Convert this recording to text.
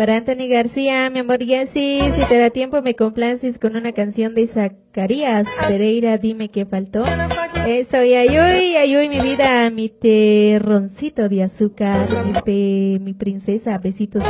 Para Anthony García, mi amor Jessy, si te da tiempo me complaces con una canción de Zacarías Pereira, dime qué faltó. Eso, y ayuy, mi vida, mi terroncito de azúcar, mi princesa, besitos.